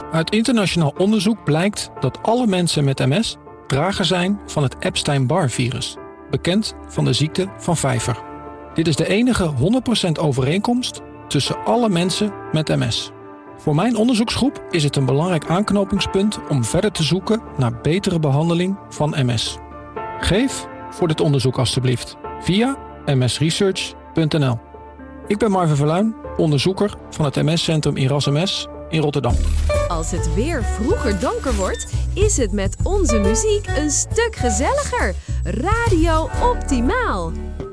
Uit internationaal onderzoek blijkt dat alle mensen met MS drager zijn van het Epstein-Barr-virus, bekend van de ziekte van Vijver. Dit is de enige 100% overeenkomst tussen alle mensen met MS. Voor mijn onderzoeksgroep is het een belangrijk aanknopingspunt om verder te zoeken naar betere behandeling van MS. Geef voor dit onderzoek alstublieft via msresearch.nl. Ik ben Marvin Verluijn, onderzoeker van het MS-centrum Erasmus in Rotterdam. Als het weer vroeger donker wordt, is het met onze muziek een stuk gezelliger. Radio Optimaal.